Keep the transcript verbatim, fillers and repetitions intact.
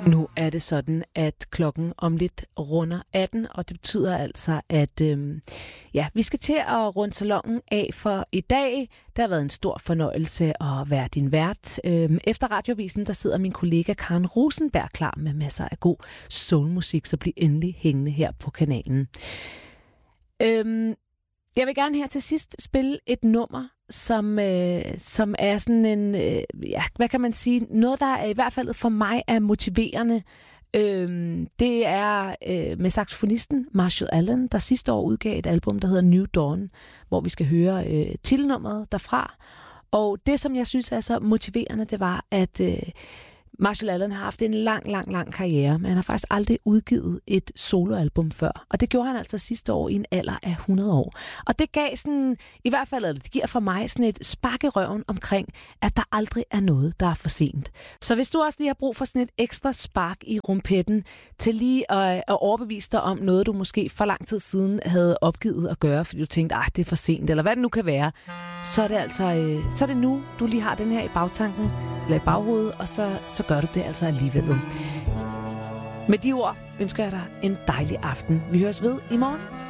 Nu er det sådan, at klokken om lidt runder atten, og det betyder altså, at øh, ja, vi skal til at runde salonen af for i dag. Det har været en stor fornøjelse at være din vært. Øh, efter Radioavisen, der sidder min kollega Karen Rosenberg klar med masser af god soulmusik, så bliv endelig hængende her på kanalen. Øh, jeg vil gerne her til sidst spille et nummer, som, øh, som er sådan en, øh, ja, hvad kan man sige, noget, der er, i hvert fald for mig er motiverende. Øh, det er øh, med saxofonisten Marshall Allen, der sidste år udgav et album, der hedder New Dawn, hvor vi skal høre øh, titelnummeret derfra. Og det, som jeg synes er så motiverende, det var, at øh, Marshall Allen har haft en lang, lang, lang karriere, men han har faktisk aldrig udgivet et soloalbum før. Og det gjorde han altså sidste år i en alder af hundrede år. Og det gav sådan, i hvert fald, eller det giver for mig sådan et spark i røven omkring, at der aldrig er noget, der er for sent. Så hvis du også lige har brug for sådan et ekstra spark i rumpetten, til lige at, at overbevise dig om noget, du måske for lang tid siden havde opgivet at gøre, fordi du tænkte, at det er for sent, eller hvad det nu kan være, så er det altså, øh, så er det nu, du lige har den her i bagtanken, eller i baghovedet, og så, så gør du det altså alligevel. Med de ord ønsker jeg dig en dejlig aften. Vi høres ved i morgen.